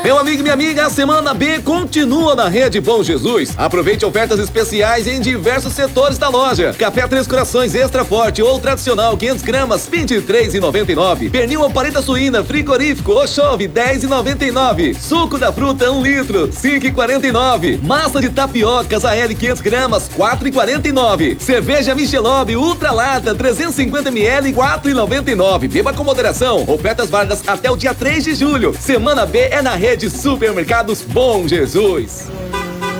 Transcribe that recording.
Meu amigo e minha amiga, a Semana B continua na Rede Bom Jesus. Aproveite ofertas especiais em diversos setores da loja. Café Três Corações Extra Forte ou tradicional 500 gramas, R$ 23,99. Pernil ou paleta suína frigorífico ou chove, R$ 10,99. Suco da fruta 1 litro, R$ 5,49. Massa de tapiocas AL 500 gramas, R$ 4,49. Cerveja Michelob Ultra Lata 350 ml, R$ 4,99. Beba com moderação. Ofertas válidas até o dia 3 de julho. Semana B é na Rede Supermercados Bom Jesus.